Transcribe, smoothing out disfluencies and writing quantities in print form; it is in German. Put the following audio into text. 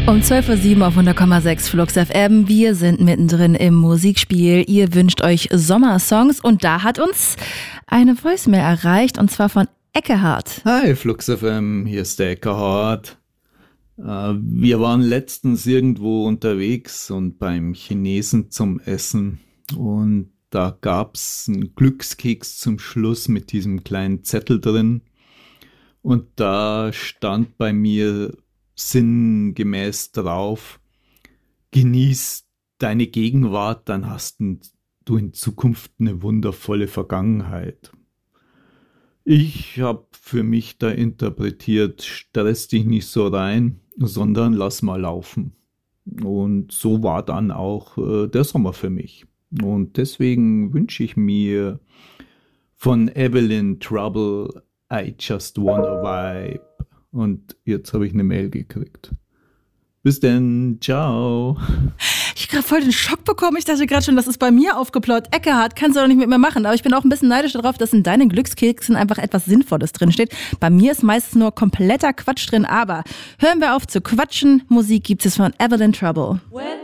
Um 12.07 Uhr auf 100,6 Flux FM. Wir sind mittendrin im Musikspiel. Ihr wünscht euch Sommersongs und da hat uns eine Voicemail erreicht und zwar von Eckehard. Hi Flux FM, hier ist der Eckehard. Wir waren letztens irgendwo unterwegs und beim Chinesen zum Essen und da gab's einen Glückskeks zum Schluss mit diesem kleinen Zettel drin und da stand bei mir sinngemäß drauf: Genieß deine Gegenwart, dann hast du in Zukunft eine wundervolle Vergangenheit. Ich habe für mich da interpretiert, stress dich nicht so rein, sondern lass mal laufen. Und so war dann auch der Sommer für mich. Und deswegen wünsche ich mir von Evelyn Trouble I Just Wanna Vibe. Und jetzt habe ich eine Mail gekriegt. Bis denn, ciao. Ich habe gerade voll den Schock bekommen. Ich dachte gerade schon, das ist bei mir aufgeploppt. Eckehard, kannst du doch nicht mit mir machen. Aber ich bin auch ein bisschen neidisch darauf, dass in deinen Glückskeksen einfach etwas Sinnvolles drinsteht. Bei mir ist meistens nur kompletter Quatsch drin. Aber hören wir auf zu quatschen. Musik gibt es von Evelyn Trouble.